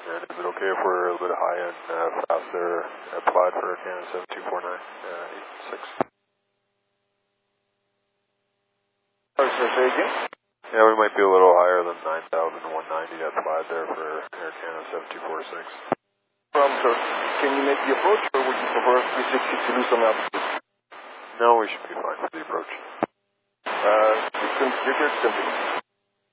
And is it okay if we're a little bit high and fast there applied for Canada 7249 86? Say again? Yeah, we might be a little higher than 9,190 applied there for Air Canada 7246. Problem, sir. Can you make the approach, or would you prefer 360 to do some altitude? No, we should be fine for the approach. You're good, continue.